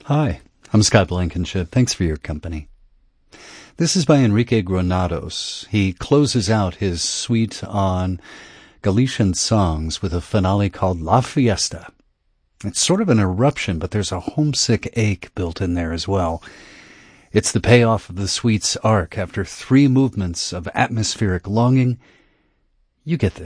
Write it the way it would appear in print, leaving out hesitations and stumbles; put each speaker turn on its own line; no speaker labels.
Hi, I'm Scott Blankenship. Thanks for your company. This is by Enrique Granados. He closes out his suite on Galician songs with a finale called La Fiesta. It's sort of an eruption, but there's a homesick ache built in there as well. It's the payoff of the suite's arc after 3 movements of atmospheric longing. You get this.